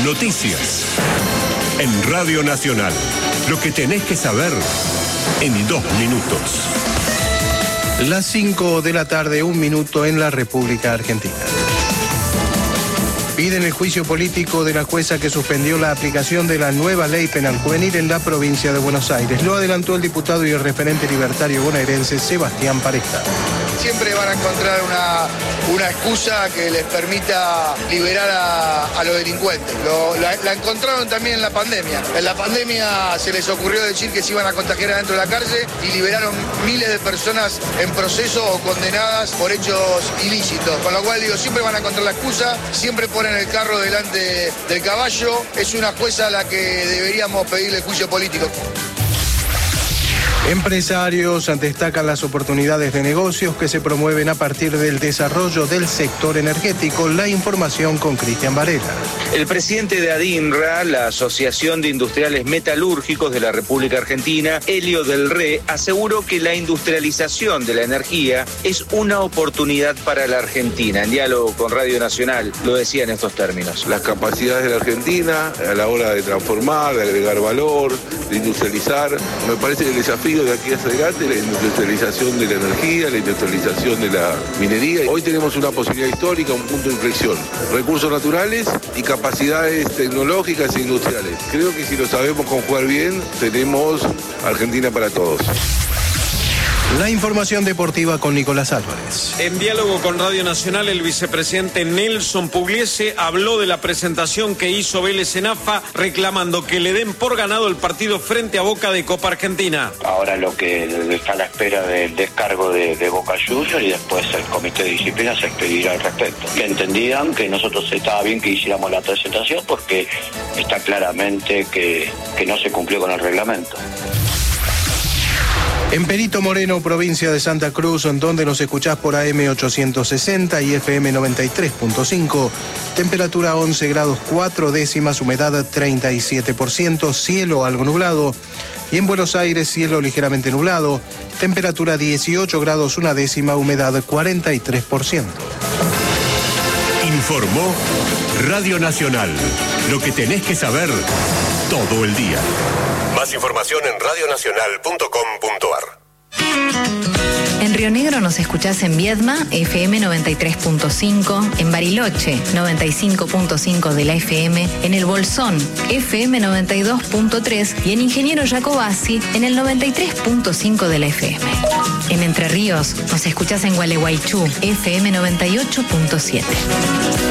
Noticias. En Radio Nacional. Lo que tenés que saber en 2 minutos. Las 5 de la tarde, 1 minuto en la República Argentina. Piden el juicio político de la jueza que suspendió la aplicación de la nueva ley penal juvenil en la provincia de Buenos Aires. Lo adelantó el diputado y el referente libertario bonaerense Sebastián Pareja. Siempre van a encontrar una excusa que les permita liberar a los delincuentes. La encontraron también en la pandemia. En la pandemia se les ocurrió decir que se iban a contagiar adentro de la cárcel y liberaron miles de personas en proceso o condenadas por hechos ilícitos. Con lo cual, siempre van a encontrar la excusa, siempre ponen el carro delante del caballo. Es una jueza a la que deberíamos pedirle juicio político. Empresarios destacan las oportunidades de negocios que se promueven a partir del desarrollo del sector energético. La información con Cristian Varela. El presidente de ADINRA, la Asociación de Industriales Metalúrgicos de la República Argentina, Helio del Re, aseguró que la industrialización de la energía es una oportunidad para la Argentina. En diálogo con Radio Nacional lo decía en estos términos. Las capacidades de la Argentina a la hora de transformar, de agregar valor, de industrializar. Me parece que el desafío de aquí hacia adelante la industrialización de la energía, la industrialización de la minería. Hoy tenemos una posibilidad histórica, un punto de inflexión. Recursos naturales y capacidades tecnológicas e industriales. Creo que si lo sabemos conjugar bien, tenemos Argentina para todos. La información deportiva con Nicolás Álvarez. En diálogo con Radio Nacional, el vicepresidente Nelson Pugliese habló de la presentación que hizo Vélez en AFA, reclamando que le den por ganado el partido frente a Boca de Copa Argentina. Ahora lo que está a la espera del descargo de Boca Juniors y después el comité de disciplina se expedirá al respecto. Que entendían que nosotros estaba bien que hiciéramos la presentación porque está claramente que no se cumplió con el reglamento. En Perito Moreno, provincia de Santa Cruz, en donde nos escuchás por AM 860 y FM 93.5, temperatura 11 grados 4 décimas, humedad 37%, cielo algo nublado. Y en Buenos Aires, cielo ligeramente nublado, temperatura 18 grados 1 décima, humedad 43%. Informó Radio Nacional. Lo que tenés que saber todo el día. Más información en radionacional.com.ar. En Río Negro nos escuchás en Viedma, FM 93.5, en Bariloche, 95.5 de la FM, en El Bolsón, FM 92.3 y en Ingeniero Jacobasi, en el 93.5 de la FM. En Entre Ríos nos escuchás en Gualeguaychú, FM 98.7.